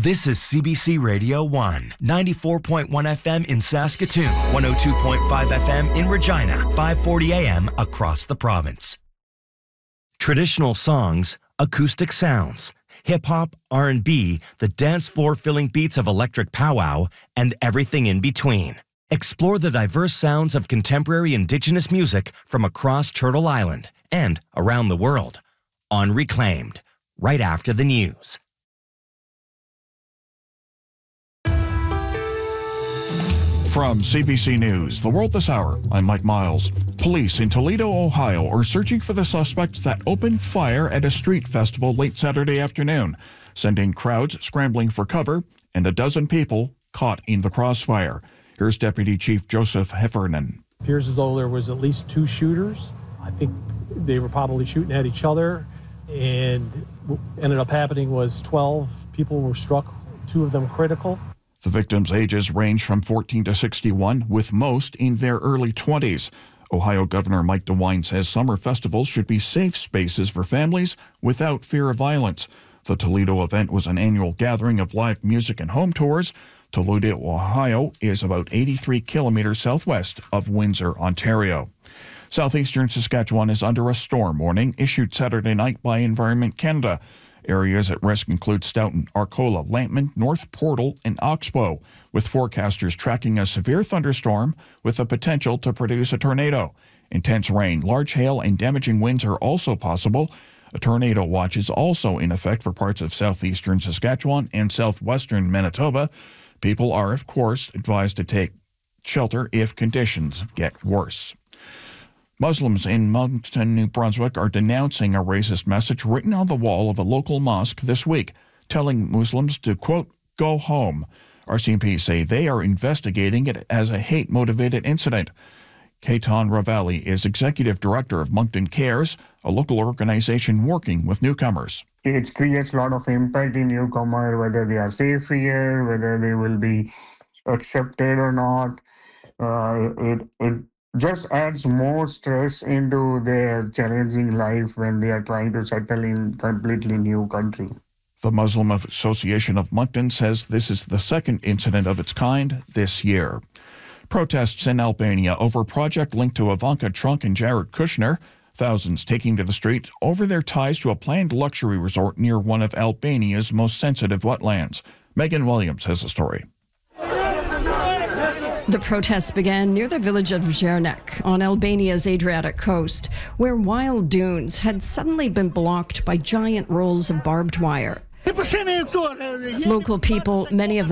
This is CBC Radio 1, 94.1 FM in Saskatoon, 102.5 FM in Regina, 540 AM across the province. Traditional songs, acoustic sounds, hip-hop, R&B, the dance floor-filling beats of electric powwow, and everything in between. Explore the diverse sounds of contemporary Indigenous music from across Turtle Island and around the world on Reclaimed, right after the news. From CBC News, The World This Hour, I'm Mike Miles. Police in Toledo, Ohio are searching for the suspects that opened fire at a street festival late Saturday afternoon, sending crowds scrambling for cover and a dozen people caught in the crossfire. Here's Deputy Chief Joseph Heffernan. It appears as though there was at least two shooters. I think they were probably shooting at each other, and what ended up happening was 12 people were struck, 2 of them critical. The victims' ages range from 14 to 61, with most in their early 20s. Ohio Governor Mike DeWine says summer festivals should be safe spaces for families without fear of violence. The Toledo event was an annual gathering of live music and home tours. Toledo, Ohio is about 83 kilometers southwest of Windsor, Ontario. Southeastern Saskatchewan is under a storm warning issued Saturday night by Environment Canada. Areas at risk include Stoughton, Arcola, Lampman, North Portal, and Oxbow, with forecasters tracking a severe thunderstorm with the potential to produce a tornado. Intense rain, large hail, and damaging winds are also possible. A tornado watch is also in effect for parts of southeastern Saskatchewan and southwestern Manitoba. People are, of course, advised to take shelter if conditions get worse. Muslims in Moncton, New Brunswick are denouncing a racist message written on the wall of a local mosque this week, telling Muslims to, quote, go home. RCMP say they are investigating it as a hate-motivated incident. Ketan Ravali is Executive Director of Moncton Cares, a local organization working with newcomers. It creates a lot of impact in newcomers, whether they are safe here, whether they will be accepted or not. It just adds more stress into their challenging life when they are trying to settle in completely new country. The Muslim Association of Moncton says this is the second incident of its kind this year. Protests in Albania over project linked to Ivanka Trump and Jared Kushner. Thousands taking to the streets over their ties to a planned luxury resort near one of Albania's most sensitive wetlands. Megan Williams has the story. The protests began near the village of Zernek on Albania's Adriatic coast, where wild dunes had suddenly been blocked by giant rolls of barbed wire. Local people, many of them